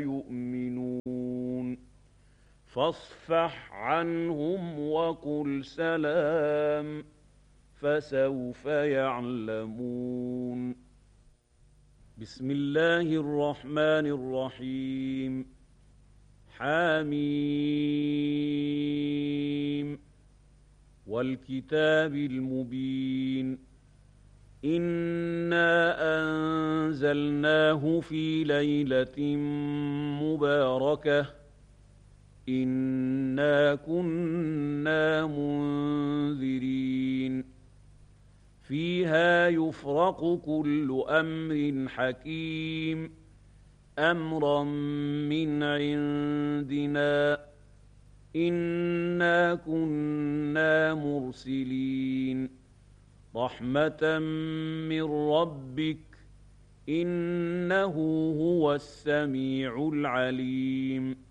يؤمنون فاصفح عنهم وقل سلام فسوف يعلمون. بسم الله الرحمن الرحيم. حميم والكتاب المبين. إنا أنزلناه في ليلة مباركة إنا كنا منذرين فيها يفرق كل أمر حكيم أمرا من عندنا إنا كنا مرسلين رحمة من ربك إنه هو السميع العليم.